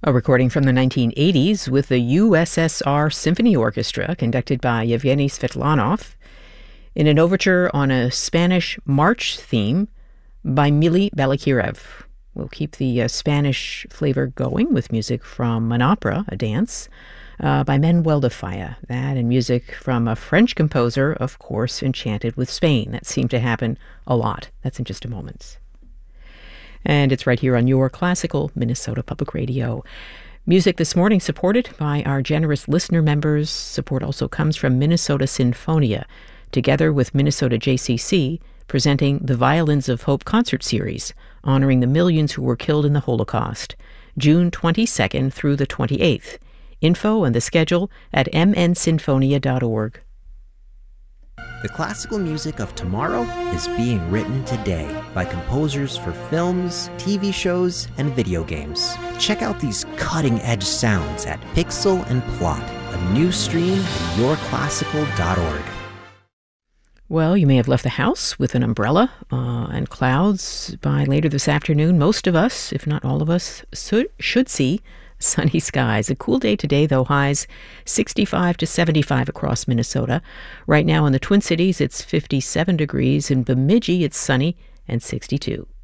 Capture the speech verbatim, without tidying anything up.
A recording from the nineteen eighties with the U S S R Symphony Orchestra, conducted by Yevgeny Svetlanov, in an overture on a Spanish march theme by Mily Balakirev. We'll keep the uh, Spanish flavor going with music from an opera, a dance, uh, by Manuel de Falla. That and music from a French composer, of course, enchanted with Spain. That seemed to happen a lot. That's in just a moment. And it's right here on your classical Minnesota Public Radio. Music this morning supported by our generous listener members. Support also comes from Minnesota Sinfonia, together with Minnesota J C C, presenting the Violins of Hope concert series, honoring the millions who were killed in the Holocaust, June twenty-second through the twenty-eighth. Info and the schedule at m n sinfonia dot org. The classical music of tomorrow is being written today by composers for films, T V shows, and video games. Check out these cutting-edge sounds at Pixel and Plot, a new stream at your classical dot org. Well, you may have left the house with an umbrella uh, and clouds by later this afternoon. Most of us, if not all of us, so, should see sunny skies. A cool day today, though, highs sixty-five to seventy-five across Minnesota. Right now in the Twin Cities, it's fifty-seven degrees. In Bemidji, it's sunny and sixty-two.